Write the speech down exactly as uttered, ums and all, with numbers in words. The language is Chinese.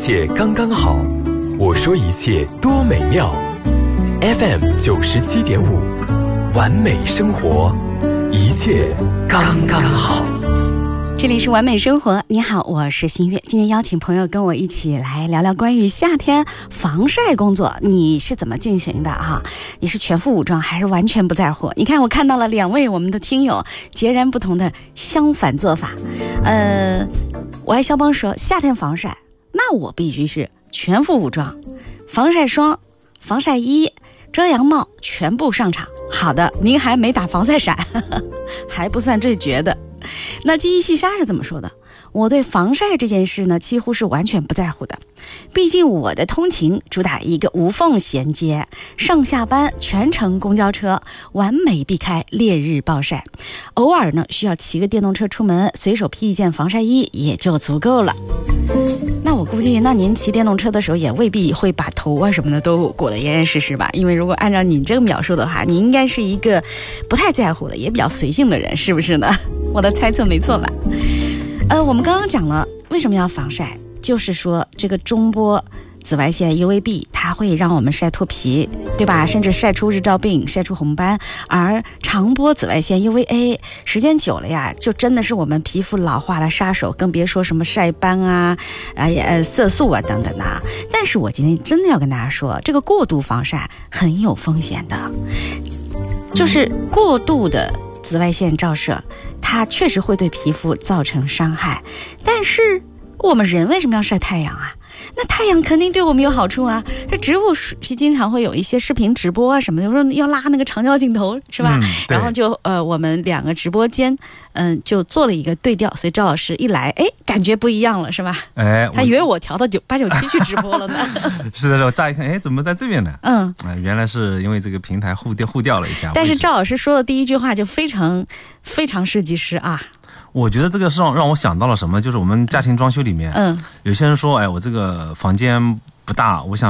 切刚刚好，我说一切多美妙。F M 九十七点五，完美生活，一切刚刚好。 这里是完美生活，你好，我是新月。今天邀请朋友跟我一起来聊聊关于夏天防晒工作，你是怎么进行的啊？你是全副武装还是完全不在乎？你看我看到了两位我们的听友截然不同的相反做法。呃，我爱肖邦说夏天防晒，那我必须是全副武装，防晒霜、防晒衣、遮阳帽全部上场。好的，您还没打防晒伞，呵呵，还不算最绝的。那记忆细沙是怎么说的？我对防晒这件事呢，几乎是完全不在乎的。毕竟我的通勤主打一个无缝衔接，上下班全程公交车，完美避开烈日暴晒。偶尔呢，需要骑个电动车出门，随手披一件防晒衣也就足够了。那我估计，那您骑电动车的时候也未必会把头啊什么的都裹得严严实实吧？因为如果按照你这个描述的话，你应该是一个不太在乎的，也比较随性的人，是不是呢？我的猜测没错吧？呃，我们刚刚讲了为什么要防晒，就是说这个中波紫外线 U V B 它会让我们晒脱皮，对吧？甚至晒出日照病，晒出红斑。而长波紫外线 U V A 时间久了呀，就真的是我们皮肤老化的杀手，更别说什么晒斑啊、呃色素啊等等啊。但是我今天真的要跟大家说，这个过度防晒很有风险的，就是过度的紫外线照射，它确实会对皮肤造成伤害。但是我们人为什么要晒太阳啊？那太阳肯定对我们有好处啊！这植物经常会有一些视频直播啊什么的，有时候要拉那个长焦镜头，是吧？嗯、然后就呃，我们两个直播间，嗯、呃，就做了一个对调，所以赵老师一来，哎，感觉不一样了，是吧？哎，他以为我调到九八九七去直播了呢。 是的，我乍一看，哎，怎么在这边呢？嗯，呃、原来是因为这个平台互调互调了一下。 但是赵老师说的第一句话就非常非常设计师啊。 我觉得这个是让让我想到了什么，就是我们家庭装修里面，嗯，有些人说，哎，我这个房间不大，我想